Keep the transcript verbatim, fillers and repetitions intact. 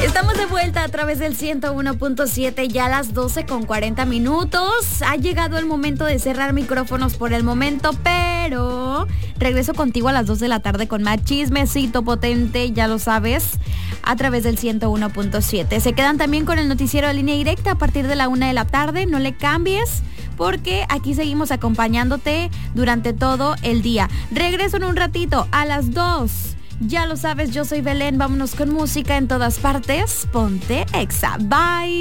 Estamos de vuelta a través del ciento uno punto siete, ya a las doce con cuarenta minutos. Ha llegado el momento de cerrar micrófonos por el momento, pero regreso contigo a las dos de la tarde con más chismecito potente, ya lo sabes, a través del ciento uno punto siete. Se quedan también con el noticiero de Línea Directa a partir de la una de la tarde. No le cambies, porque aquí seguimos acompañándote durante todo el día. Regreso en un ratito a las dos. Ya lo sabes, yo soy Belén. Vámonos con música en todas partes. Ponte Exa. Bye.